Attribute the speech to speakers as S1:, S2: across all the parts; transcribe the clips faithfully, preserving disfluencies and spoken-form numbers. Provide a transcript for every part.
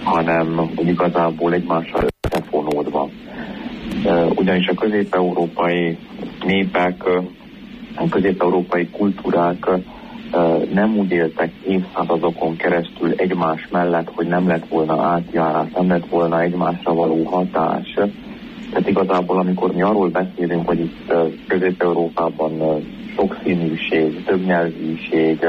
S1: hanem hogy igazából egymással összefonódva. Ugyanis a közép-európai népek, a közép-európai kultúrák nem úgy éltek évszázadokon keresztül egymás mellett, hogy nem lett volna átjárás, nem lett volna egymásra való hatás. Tehát igazából, amikor mi arról beszélünk, hogy itt Közép-Európában sokszínűség, többnyelvűség,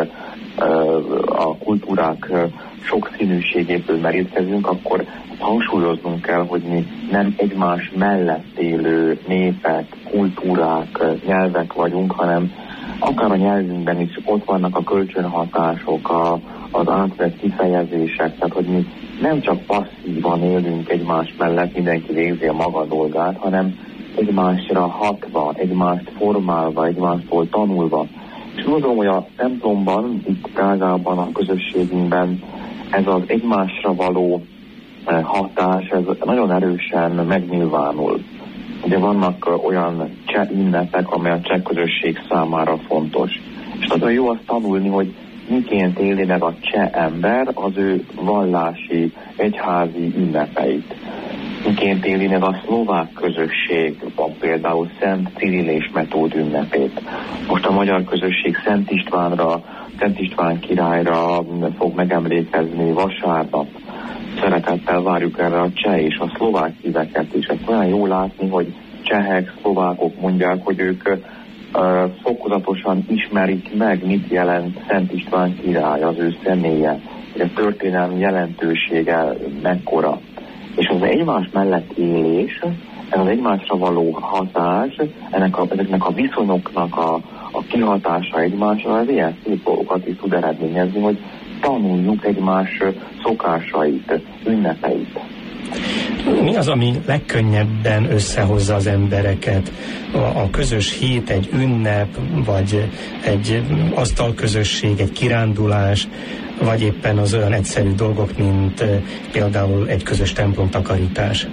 S1: a kultúrák sokszínűségéből merítkezünk, akkor hangsúlyoznunk kell, hogy mi nem egymás mellett élő népek, kultúrák, nyelvek vagyunk, hanem akár a nyelvünkben is ott vannak a kölcsönhatások, a, az átvett kifejezések, tehát hogy mi nem csak passzívan élünk egymás mellett, mindenki végzi a maga dolgát, hanem egymásra hatva, egymást formálva, egymástól tanulva. És gondolom, hogy a templomban, itt Prágában, a közösségünkben ez az egymásra való hatás, ez nagyon erősen megnyilvánul. Ugye vannak olyan cseh ünnepek, amely a cseh közösség számára fontos. És nagyon jó azt tanulni, hogy miként éli meg a cseh ember az ő vallási, egyházi ünnepeit. Miként éli meg a szlovák közösség, például Szent Cirill és Metód ünnepét. Most a magyar közösség Szent Istvánra, Szent István királyra fog megemlékezni vasárnap. Szeretettel várjuk erre a cseh és a szlovák híveket is. Ez olyan jó látni, hogy csehek, szlovákok mondják, hogy ők uh, fokozatosan ismerik meg, mit jelent Szent István király, az ő személye, hogy a történelmi jelentősége mekkora. És az egymás mellett élés, ez az egymásra való hatás, ennek a, ezeknek a viszonyoknak a, a kihatása egymásra, az ilyen szép dolgokat is tud eredményezni, hogy tanuljuk egymás szokásait, ünnepeit.
S2: Mi az, ami legkönnyebben összehozza az embereket? A, a közös hét, egy ünnep, vagy egy asztalközösség, egy kirándulás, vagy éppen az olyan egyszerű dolgok, mint e, például egy közös templomtakarítás?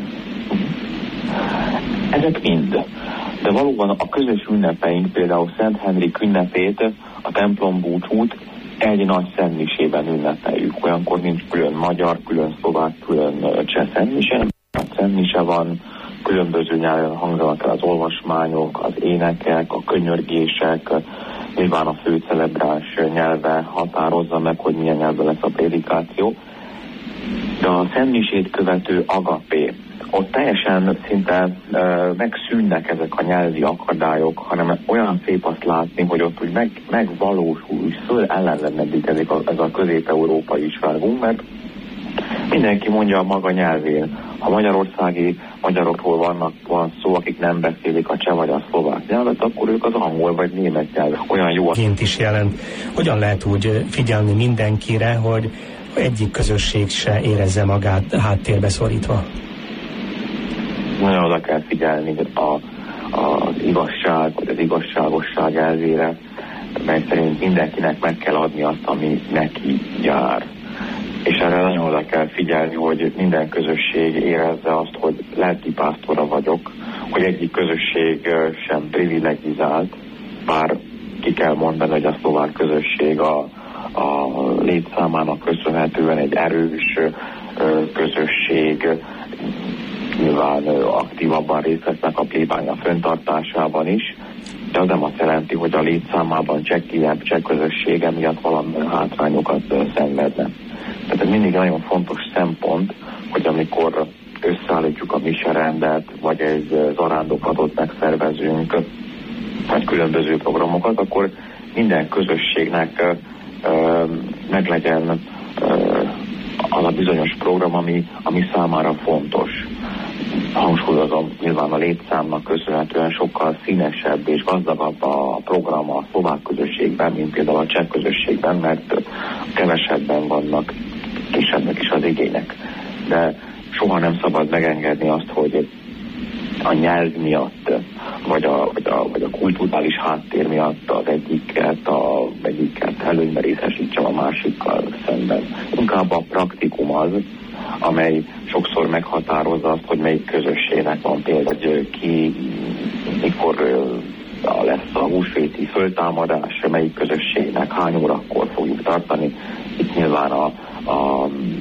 S2: Ezek
S1: mind. De valóban a közös ünnepeink, például Szent Henrik ünnepét, a templom búcsút egy nagy szentmisében ünnepeljük. Olyankor nincs külön magyar, külön szlovák, külön cseh szentmise. A szentmise van, különböző nyelven hangzanak el az olvasmányok, az énekek, a könyörgések, nyilván a főcelebráns nyelve határozza meg, hogy milyen nyelvben lesz a prédikáció. De a szentmisét követő agapé, ott teljesen szinte uh, megszűnnek ezek a nyelvi akadályok, hanem olyan szép azt látni, hogy ott úgy meg, megvalósul, úgy föl ellenlennedik ez a, ez a közép-európai isvágunk, mert mindenki mondja a maga nyelvén. Ha magyarországi magyarokról vannak, van szó, akik nem beszélik a cseh vagy a szlovák nyelvet, akkor ők az angol vagy német nyelv. Olyan jó.
S2: Ként is jelent. Hogyan lehet úgy figyelni mindenkire, hogy egyik közösség se érezze magát háttérbe szorítva?
S1: Nagyon oda kell figyelni a, az igazság, vagy az igazságosság elvére, mert szerint mindenkinek meg kell adni azt, ami neki jár. És erre nagyon oda kell figyelni, hogy minden közösség érezze azt, hogy lelki pásztora vagyok, hogy egyik közösség sem privilegizált, bár ki kell mondani, hogy a szlovák közösség a, a létszámának köszönhetően egy erős közösség, nyilván aktívabban részt vesznek a plébánia fenntartásában is, de az nem azt jelenti, hogy a létszámában csekélyebb cseh közössége miatt valamilyen hátrányokat szenvedne. Tehát ez mindig nagyon fontos szempont, hogy amikor összeállítjuk a miserendet, vagy egy zarándoklatot megszervezünk, vagy különböző programokat, akkor minden közösségnek ö, meglegyen ö, az a bizonyos program, ami, ami számára fontos. Hangsúlyozom, nyilván a létszámnak köszönhetően sokkal színesebb és gazdagabb a program a szlovák közösségben, mint például a cseh közösségben, mert kevesebben vannak, kisebbek is az igények. De soha nem szabad megengedni azt, hogy a nyelv miatt, vagy a, vagy a, vagy a kulturális háttér miatt az egyiket, a, egyiket előnybe részesítsem a másikkal szemben. Inkább a praktikum az, amely sokszor meghatározza azt, hogy melyik közösségnek van például, hogy ki, mikor lesz a húsvéti föltámadás, melyik közösségnek hány órakor fogjuk tartani. Itt nyilván a, a